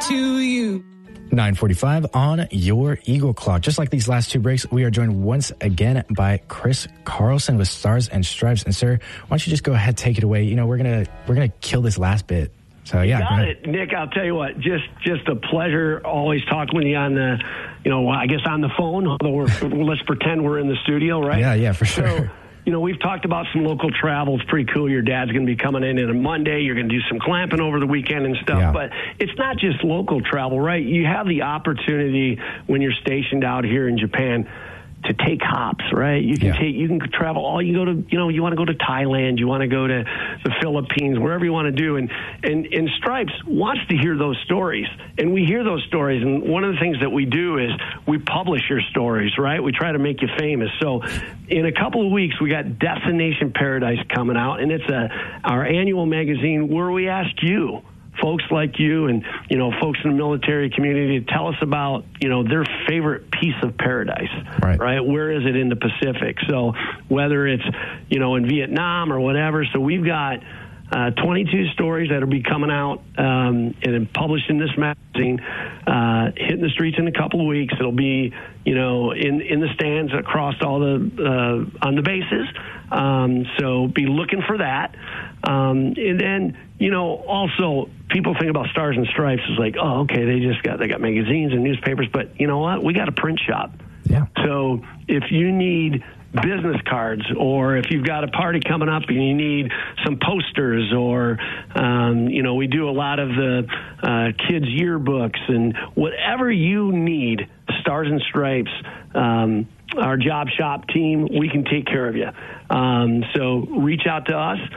to you. 9:45 on your Eagle Clock. Just like these last two breaks, we are joined once again by Chris Carlson with Stars and Stripes. And sir, why don't you just go ahead, take it away? You know, we're gonna kill this last bit. So yeah, got it, Nick. I'll tell you what, just a pleasure always talking with you on the, I guess on the phone. Although let's pretend we're in the studio, right? Yeah, for sure. So, we've talked about some local travel. It's pretty cool. Your dad's going to be coming in on a Monday. You're going to do some clamping over the weekend and stuff. Yeah. But it's not just local travel, right? You have the opportunity when you're stationed out here in Japan to take hops, right? You can travel you go to, you want to go to Thailand, you want to go to the Philippines, wherever you want to do. And Stripes wants to hear those stories. And we hear those stories. And one of the things that we do is we publish your stories, right? We try to make you famous. So in a couple of weeks, we got Destination Paradise coming out, and it's our annual magazine where we ask you, folks like you and, folks in the military community to tell us about, their favorite piece of paradise, right? Where is it in the Pacific? So whether it's, in Vietnam or whatever. So we've got 22 stories that will be coming out and published in this magazine, hitting the streets in a couple of weeks. It'll be, in the stands across all the, on the bases. So be looking for that. And then, also people think about Stars and Stripes is like, oh, okay, they got magazines and newspapers, but you know what? We got a print shop. Yeah. So if you need business cards, or if you've got a party coming up and you need some posters, or we do a lot of the kids yearbooks, and whatever you need, Stars and Stripes, our job shop team, we can take care of you. So reach out to us,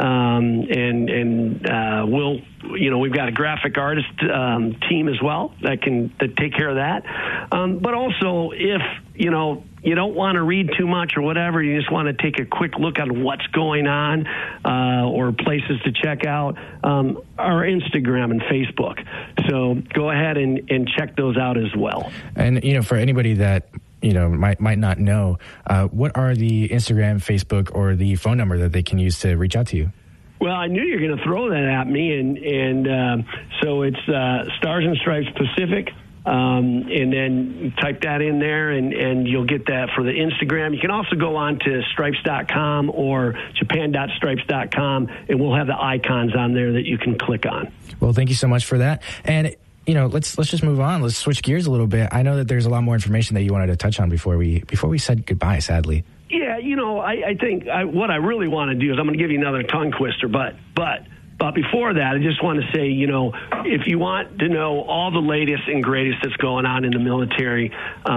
and we'll, we've got a graphic artist team as well that take care of that. But also, if you don't want to read too much or whatever, you just want to take a quick look at what's going on, or places to check out, our Instagram and Facebook. So go ahead and check those out as well. And for anybody that might not know, what are the Instagram, Facebook, or the phone number that they can use to reach out to you? Well, I knew you were going to throw that at me, and so it's Stars and Stripes Pacific, and then type that in there, and you'll get that for the Instagram. You can also go on to stripes.com or japan.stripes.com, and we'll have the icons on there that you can click on. Well, thank you so much for that. And let's just move on. Let's switch gears a little bit. I know that there's a lot more information that you wanted to touch on before we said goodbye, sadly. Yeah, I think what I really want to do is I'm going to give you another tongue twister, but before that, I just want to say, if you want to know all the latest and greatest that's going on in the military,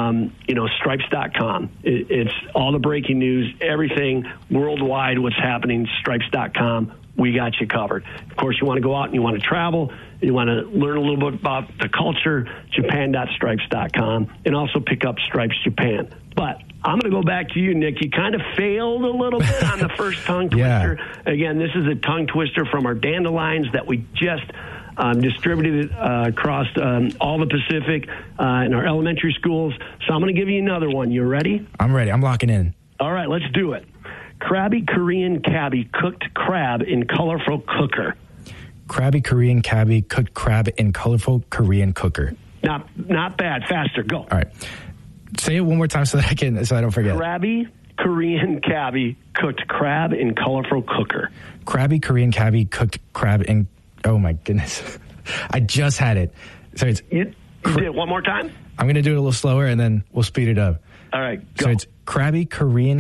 stripes.com. It's all the breaking news, everything worldwide, what's happening, stripes.com. We got you covered. Of course, you want to go out and you want to travel, you want to learn a little bit about the culture, japan.stripes.com, and also pick up Stripes Japan. But I'm going to go back to you, Nick. You kind of failed a little bit on the first tongue twister. Yeah. Again, this is a tongue twister from our dandelions that we just distributed across all the Pacific in our elementary schools. So I'm going to give you another one. You ready? I'm ready. I'm locking in. All right, let's do it. Krabby Korean cabbie cooked crab in colorful cooker. Krabby Korean cabbie cooked crab in colorful Korean cooker. Not bad. Faster. Go. All right. Say it one more time so I don't forget. Krabby Korean cabbie cooked crab in colorful cooker. Krabby Korean cabbie cooked crab in. Oh my goodness! I just had it. So it's. You did it one more time. I'm going to do it a little slower and then we'll speed it up. All right. Go. So it's Krabby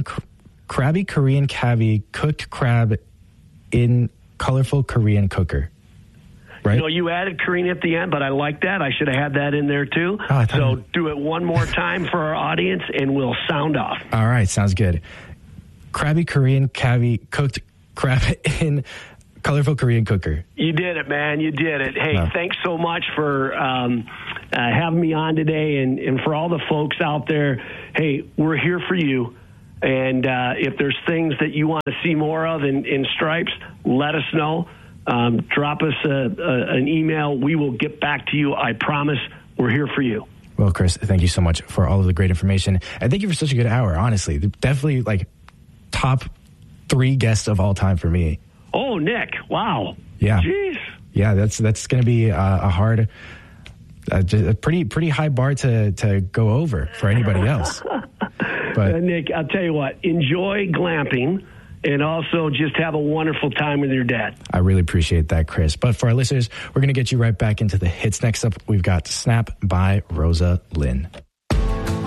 Korean cabbie cooked crab in colorful Korean cooker. Right? You added Korean at the end, but I like that. I should have had that in there too. So do it one more time for our audience, and we'll sound off. All right, sounds good. Krabby Korean cabbie cooked crab in colorful Korean cooker. You did it, man. You did it. Hey, Thanks so much for having me on today, and for all the folks out there. Hey, we're here for you. And if there's things that you want to see more of in Stripes, let us know. Drop us an email. We will get back to you. I promise. We're here for you. Well, Chris, thank you so much for all of the great information. And thank you for such a good hour, honestly. Definitely, top 3 guests of all time for me. Oh, Nick. Wow. Yeah. Jeez. Yeah, that's going to be a hard a pretty high bar to go over for anybody else. But Nick, I'll tell you what, enjoy glamping and also just have a wonderful time with your dad. I really appreciate that, Chris. But for our listeners, we're going to get you right back into the hits. Next up, we've got Snap by Rosa Lynn.